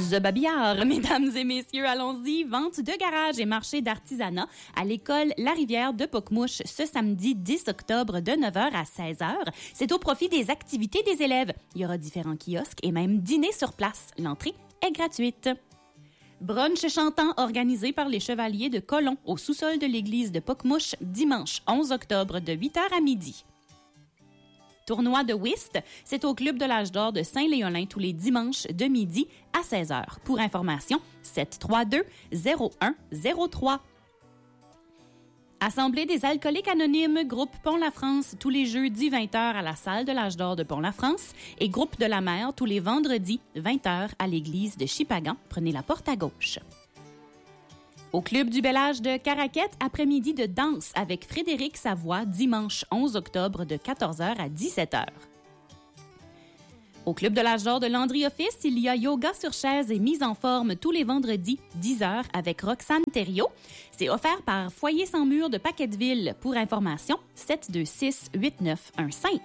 The Babillard, mesdames et messieurs, allons-y. Vente de garage et marché d'artisanat à l'école La Rivière de Pocmouche ce samedi 10 octobre de 9h à 16h. C'est au profit des activités des élèves. Il y aura différents kiosques et même dîner sur place. L'entrée est gratuite. Brunch chantant organisé par les Chevaliers de Colomb au sous-sol de l'église de Pocmouche dimanche 11 octobre de 8h à midi. Tournoi de whist, c'est au Club de l'Âge d'Or de Saint-Léolin tous les dimanches de midi à 16h. Pour information, 732-0103. Assemblée des alcooliques anonymes, groupe Pont-la-France tous les jeudis 20h à la salle de l'Âge d'Or de Pont-la-France et groupe de la mer tous les vendredis 20h à l'église de Chipagan. Prenez la porte à gauche. Au Club du Bel Âge de Caraquette, après-midi de danse avec Frédéric Savoie, dimanche 11 octobre de 14h à 17h. Au Club de l'Âge d'Or de Landry-Office, il y a yoga sur chaise et mise en forme tous les vendredis 10h avec Roxane Thériault. C'est offert par Foyer sans mur de Paquetteville. Pour information, 726-8915.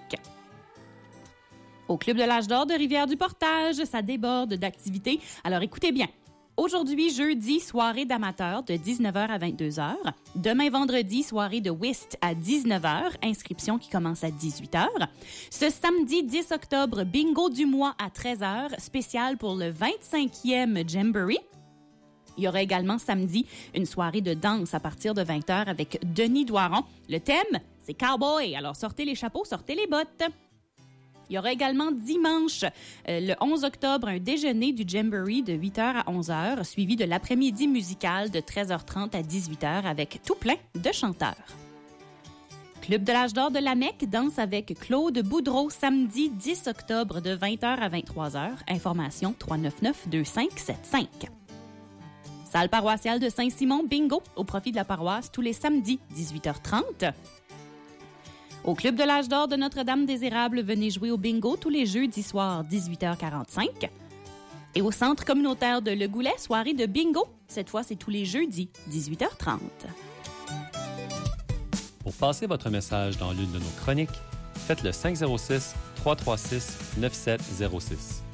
Au Club de l'Âge d'Or de Rivière-du-Portage, ça déborde d'activités. Alors écoutez bien. Aujourd'hui, jeudi, soirée d'amateurs de 19h à 22h. Demain, vendredi, soirée de whist à 19h. Inscription qui commence à 18h. Ce samedi 10 octobre, bingo du mois à 13h, spécial pour le 25e Jamboree. Il y aura également samedi une soirée de danse à partir de 20h avec Denis Doiron. Le thème, c'est Cowboy. Alors sortez les chapeaux, sortez les bottes. Il y aura également dimanche, le 11 octobre, un déjeuner du Jamboree de 8h à 11h, suivi de l'après-midi musical de 13h30 à 18h avec tout plein de chanteurs. Club de l'Âge d'Or de Lamec danse avec Claude Boudreau samedi 10 octobre de 20h à 23h. Information 399-2575. Salle paroissiale de Saint-Simon, bingo, au profit de la paroisse tous les samedis 18h30. Au Club de l'Âge d'Or de Notre-Dame-des-Érables, venez jouer au bingo tous les jeudis soirs, 18h45. Et au Centre communautaire de Le Goulet, soirée de bingo. Cette fois, c'est tous les jeudis, 18h30. Pour passer votre message dans l'une de nos chroniques, faites le 506-336-9706.